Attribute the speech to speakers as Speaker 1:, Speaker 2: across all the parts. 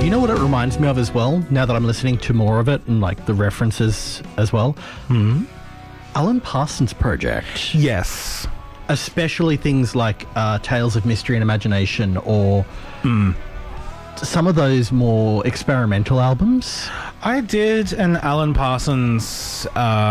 Speaker 1: You know what it reminds me of as well, now that I'm listening to more of it and like the references as well? Alan Parsons Project.
Speaker 2: Yes.
Speaker 1: Especially things like Tales of Mystery and Imagination or some of those more experimental albums.
Speaker 2: I did an Alan Parsons...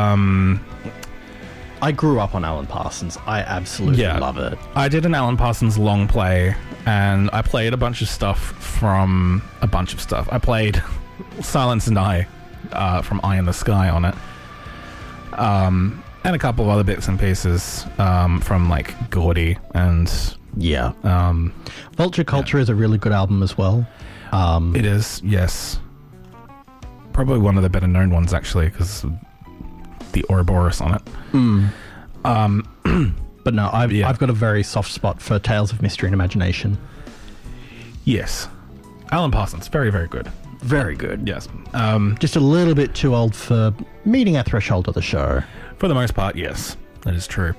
Speaker 1: I grew up on Alan Parsons. I absolutely love it.
Speaker 2: I did an Alan Parsons long play, and I played a bunch of stuff from a bunch of stuff. I played Silence and I from Eye in the Sky on it, and a couple of other bits and pieces from like Gordy and
Speaker 1: Vulture Culture is a really good album as well.
Speaker 2: It is, yes, probably one of the better known ones actually, because the Ouroboros on it.
Speaker 1: But no, I've got a very soft spot for Tales of Mystery and Imagination.
Speaker 2: Yes. Alan Parsons, very, very good.
Speaker 1: Very good.
Speaker 2: Yes.
Speaker 1: Just a little bit too old for meeting our threshold of the show.
Speaker 2: For the most part, yes. That is true.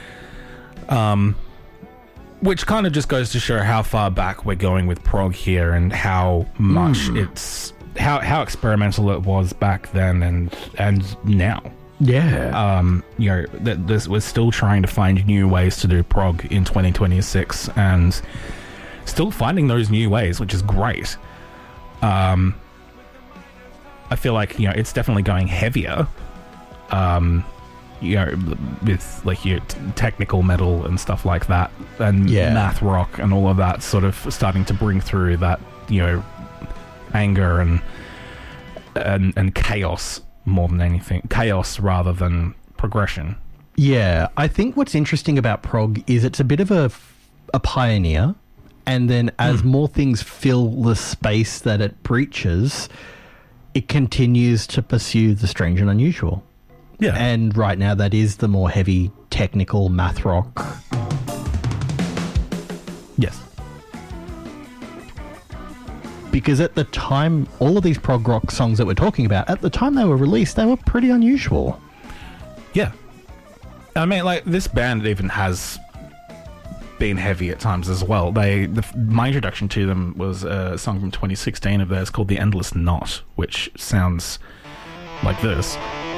Speaker 2: Which kind of just goes to show how far back we're going with prog here and how much it's... How experimental it was back then and now.
Speaker 1: Yeah.
Speaker 2: You know, we're still trying to find new ways to do prog in 2026 and still finding those new ways, which is great. I feel like, you know, it's definitely going heavier, you know, with like your technical metal and stuff like that, and math rock and all of that sort of starting to bring through that, you know, anger and chaos. More than anything, chaos rather than progression.
Speaker 1: Yeah, I think what's interesting about prog is it's a bit of a pioneer, and then as more things fill the space that it breaches, it continues to pursue the strange and unusual.
Speaker 2: Yeah.
Speaker 1: And right now that is the more heavy, technical math rock.
Speaker 2: Yes.
Speaker 1: Because at the time, all of these prog rock songs that we're talking about, at the time they were released, they were pretty unusual.
Speaker 2: Yeah. I mean, like, this band even has been heavy at times as well. My introduction to them was a song from 2016 of theirs called The Endless Knot, which sounds like this.